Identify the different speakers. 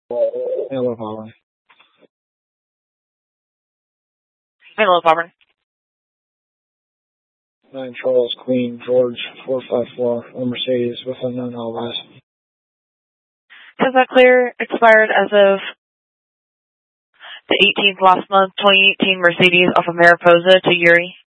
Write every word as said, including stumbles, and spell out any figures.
Speaker 1: Hello, Auburn.
Speaker 2: Hello, Auburn.
Speaker 1: Nine Charles Queen George four five four, one Mercedes with unknown alibis.
Speaker 2: Has that clear expired as of the eighteenth last month, twenty eighteen Mercedes off of Mariposa to Uri?